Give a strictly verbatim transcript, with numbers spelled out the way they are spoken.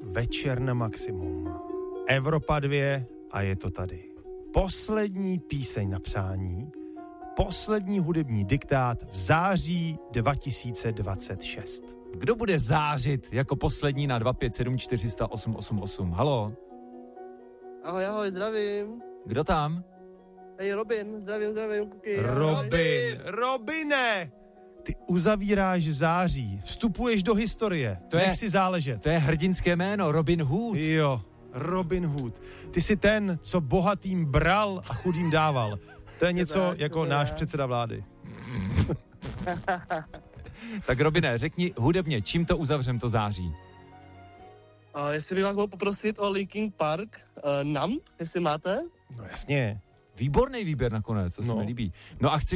Večer na maximum. Evropa dva a je to tady. Poslední píseň na přání, poslední hudební diktát v září dva tisíce dvacet šest. Kdo bude zářit jako poslední na dva pět sedm čtyři nula osm osm osm? Haló? Ahoj, ahoj, zdravím. Kdo tam? Hej, Robin, zdravím, zdravím, kuky. Robin, Robine! Ty uzavíráš září, vstupuješ do historie, To nech je- si záležet. To je hrdinské jméno, Robin Hood. Jo, Robin Hood. Ty jsi ten, co bohatým bral a chudým dával. To je něco tak, jako to je náš tak. předseda vlády. Tak Robine, řekni hudebně, čím to uzavřem to září? A jestli bych vás mohl poprosit o Linkin Park, uh, Numb, jestli máte? No jasně. Výborný výběr nakonec, to se No. mi líbí. No a chceš